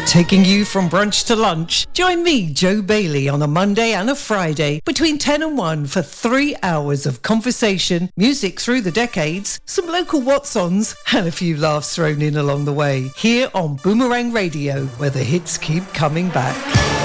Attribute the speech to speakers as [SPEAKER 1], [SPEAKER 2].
[SPEAKER 1] Taking you from brunch to lunch. Join me, Joe Bailey, on a Monday and a Friday between 10 and 1 for 3 hours of conversation, music through the decades, some local what's-ons, and a few laughs thrown in along the way. Here on Boomerang Radio, where the hits keep coming back.